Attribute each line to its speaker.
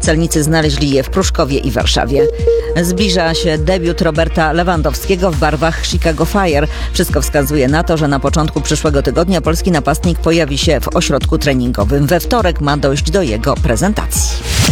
Speaker 1: celnicy znaleźli je w Pruszkowie i Warszawie. Zbliża się debiut Roberta Lewandowskiego w barwach Chicago Fire. Wszystko wskazuje na to, że na początku przyszłego tygodnia polski napastnik pojawi się w ośrodku treningowym. We wtorek ma dojść do jego prezentacji.